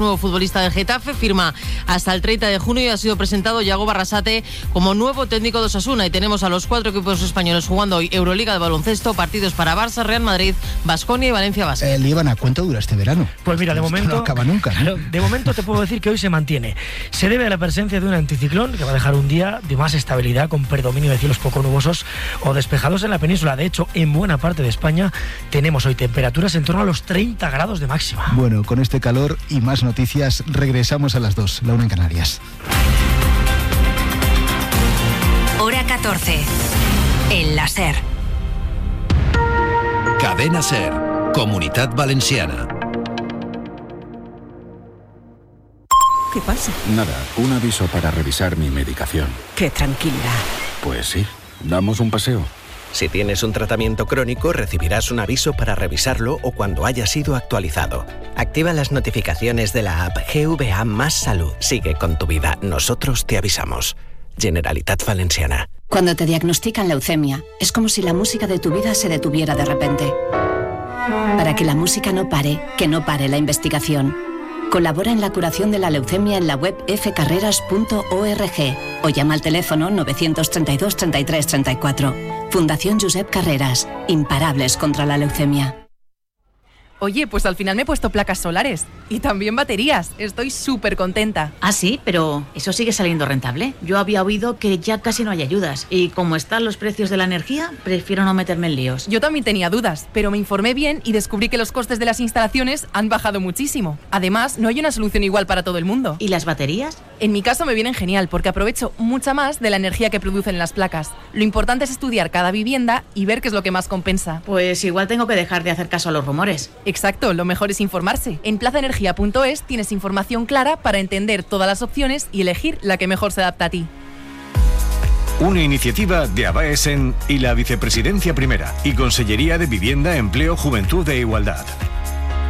Nuevo futbolista de Getafe, firma hasta el 30 de junio y ha sido presentado Yago Barrasate como nuevo técnico de Osasuna. Y tenemos a los 4 equipos españoles jugando hoy Euroliga de baloncesto, partidos para Barça, Real Madrid, Baskonia y Valencia Basket. Líbana, ¿cuánto dura este verano? Pues mira, de momento... no acaba nunca, ¿no? De momento te puedo decir que hoy se mantiene. Se debe a la presencia de un anticiclón que va a dejar un día de más estabilidad con predominio de cielos poco nubosos o despejados en la península. De hecho, en buena parte de España tenemos hoy temperaturas en torno a los 30 grados de máxima. Bueno, con este calor y más noticias regresamos a las 2, la 1 en Canarias. Hora 14. El la SER. Cadena SER, Comunitat Valenciana. ¿Qué pasa? Nada, un aviso para revisar mi medicación. Qué tranquilidad. Pues sí, damos un paseo. Si tienes un tratamiento crónico, recibirás un aviso para revisarlo o cuando haya sido actualizado. Activa las notificaciones de la app GVA Más Salud. Sigue con tu vida. Nosotros te avisamos. Generalitat Valenciana. Cuando te diagnostican leucemia, es como si la música de tu vida se detuviera de repente. Para que la música no pare, que no pare la investigación. Colabora en la curación de la leucemia en la web fcarreras.org o llama al teléfono 932 33 34. Fundación Josep Carreras. Imparables contra la leucemia. Oye, pues al final me he puesto placas solares y también baterías. Estoy súper contenta. Ah, sí, pero ¿eso sigue saliendo rentable? Yo había oído que ya casi no hay ayudas y como están los precios de la energía, prefiero no meterme en líos. Yo también tenía dudas, pero me informé bien y descubrí que los costes de las instalaciones han bajado muchísimo. Además, no hay una solución igual para todo el mundo. ¿Y las baterías? En mi caso me vienen genial porque aprovecho mucha más de la energía que producen las placas. Lo importante es estudiar cada vivienda y ver qué es lo que más compensa. Pues igual tengo que dejar de hacer caso a los rumores. Exacto, lo mejor es informarse. En plazaenergia.es tienes información clara para entender todas las opciones y elegir la que mejor se adapta a ti. Una iniciativa de ABAESEN y la Vicepresidencia Primera y Consellería de Vivienda, Empleo, Juventud e Igualdad.